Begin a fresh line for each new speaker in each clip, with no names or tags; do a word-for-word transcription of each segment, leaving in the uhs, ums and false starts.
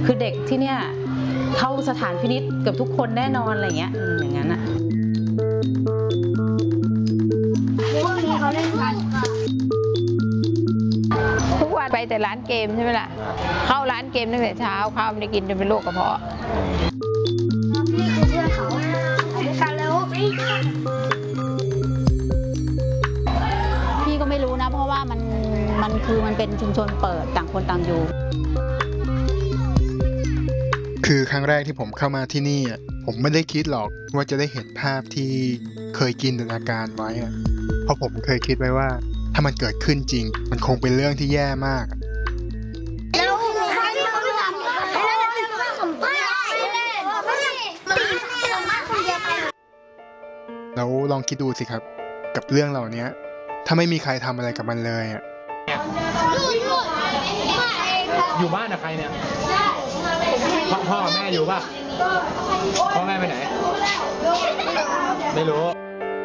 คือเด็กที่เนี่ยเข้าสถานพินิจเกือบทุกคนแน่นอนอะไรเงี้ยอย่างนั้นอะ
ทุกวันไปแต่ร้านเกมใช่ไหมล่ะเข้าร้านเกมตั้งแต่เช้าข้าวไม่ได้กินจนเป็นโรคกระเพาะ
นี่คือเพื่อนเขากันแล้ว
พี่ก็ไม่รู้นะเพราะว่ามันมันคือมันเป็นชุมชนเปิดต่างคนต่างอยู่
คือครั้งแรกที่ผมเข้ามาที่นี่อ่ะผมไม่ได้คิดหรอกว่าจะได้เห็นภาพที่เคยจินตนาการไว้อ่ะเพราะผมเคยคิดไว้ว่าถ้ามันเกิดขึ้นจริงมันคงเป็นเรื่องที่แย่มาก
แล้วใครที่เขาไม่ทำแล้วจะไม่สัมภาษณ์ไม่ได้ไม่ได้สัมภาษณ์คนเดียวไป
แล้วลองคิดดูสิครับกับเรื่องเหล่านี้ถ้าไม่มีใครทำอะไรกับมันเลยอ่ะ
อยู่บ้านกับใครเนี่ยพ่อพ่อแม่อยู่ป่ะพ่อแม่ไปไหนไม่รู้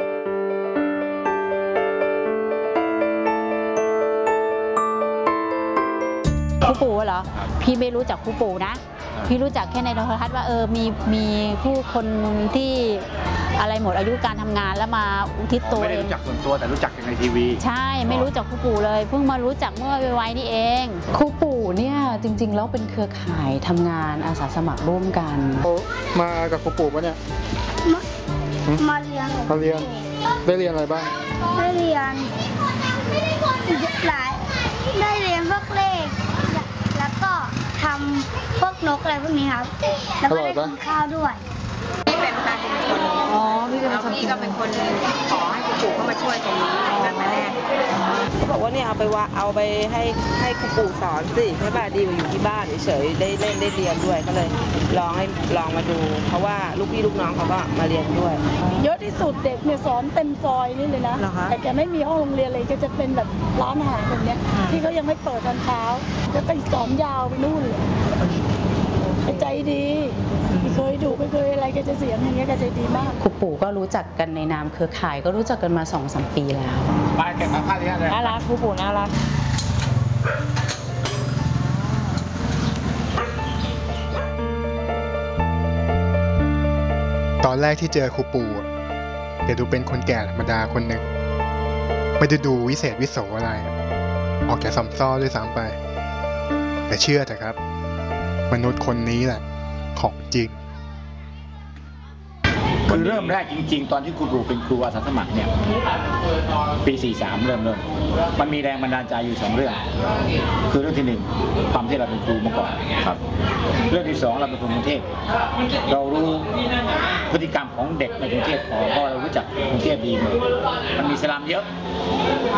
ครูปู่เหรอพี่ไม่รู้จักครูปู่นะพี่รู้จักแค่ในโทรทัศน์ว่าเออมีมีผู้คนที่อะไรหมดอายุการทำงานแล้วมาอุทิศตัวเองไม่ได้
รู้จักส่วนตัวแต่รู้จักในทีวี
ใช่ไม่รู้จักครูปู่เลยเพิ่งมารู้จักเมื่อไวๆนี่เองครูปู่เนี่ยจริงๆแล้วเป็นเครือข่ายทำงานอาสาสมัครร่วมกัน
มากับครูปู่ปะเนี่ย
มาเรียน
มาเรียนได้เรียนอะไรบ้าง
ได้เรียนหลายได้เรียนพวกเลขแล้วก็ทำพวกนกอะไรพวกนี้ครับแล้วก็ได้กินข้าวด้วย
พี่เป็นประธานชุมชนอ๋อพี่เป็นพี่ก็เป็นคนขอให้ครูปู่เข้ามาช่วยตรงนี้ตั้งแต่แรก
เขาบอกว่าเนี่ยเอาไปว่าเอาไปให้ให้ครูปู่สอนสิใช่ป่ะดีกว่าอยู่ที่บ้านเฉยๆได้เล่นได้เรียนด้วยก็เลยลองให้ลองมาดูเพราะว่าลูกพี่ลูกน้องเขาก็มาเรียนด้วย
เยอะที่สุดเด็กเนี่ยสอนเต็มซอยนี่เลยนะแต่แกไม่มีห้องโรงเรียนเลยก็จะเป็นแบบร้านอาหารแบบนี้ที่เขายังไม่เปิดตอนเช้าจะไปสอนยาวไปนู่นเลยใจดีไม่เคยดูไม่เคยอะไรแกจะเสียงอย่างเงี้ยแกใจดีมาก
ครูปู่ก็รู้จักกันในนามเครือข่ายก็รู้จักกันมา สองสาม ปีแล้ว
ไปเก็บมาค่าเลี้ยงเลย
น่ารักครูปู่น่ารัก
ตอนแรกที่เจอครูปู่แกดูเป็นคนแก่ธรรมดาคนหนึ่งไม่ได้ดูวิเศษวิโสอะไรออกแก่ซ้ำซ้อด้วยซ้ำไปแต่เชื่อเถอะครับมนุษย์คนนี้แหละของจริง
คือเริ่มแรกจริงๆตอนที่ครูปู่เป็นครูอาสาสมัครเนี่ยปีสี่สามเริ่มเริ่มมันมีแรงบันดาลใจอยู่สองเรื่องคือเรื่องที่หนึ่งความที่เราเป็นครูมาก่อนครับเรื่องที่สองเราเป็นคนกรุงเทพเรารู้พฤติกรรมของเด็กในกรุงเทพพอเพราะเรารู้จักกรุงเทพดีเลยมันมีสลัมเยอะ